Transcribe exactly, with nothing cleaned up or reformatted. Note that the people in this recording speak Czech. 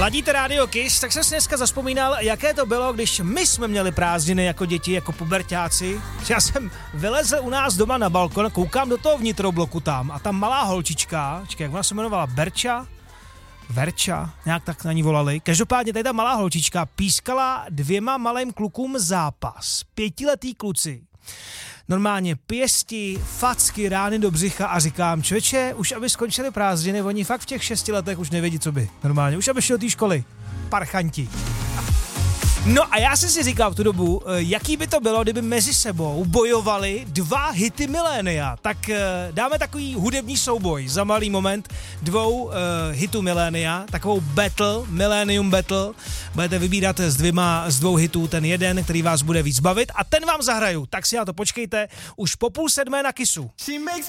Ladíte Radio Kiss, tak jsem si dneska zazpomínal, jaké to bylo, když my jsme měli prázdniny jako děti, jako puberťáci. Já jsem vylezl u nás doma na balkon, koukám do toho vnitrobloku tam a tam malá holčička, čekaj, jak ona se jmenovala, Berča? Verča, nějak tak na ní volali. Každopádně tady ta malá holčička pískala dvěma malým klukům zápas. Pětiletý kluci. Normálně pěsti, facky, rány do břicha a říkám, člověče, už aby skončili prázdniny, oni fakt v těch šesti letech už nevědí, co by. Normálně, už aby šli do té školy. Parchanti. No a já jsem si říkal v tu dobu, jaký by to bylo, kdyby mezi sebou bojovali dva hity milénia. Tak dáme takový hudební souboj za malý moment dvou uh, hitů milénia, takovou battle, Millennium Battle. Budete vybírat z, dvěma, z dvou hitů ten jeden, který vás bude víc bavit a ten vám zahraju. Tak si na to počkejte už po půl sedmé na Kissu.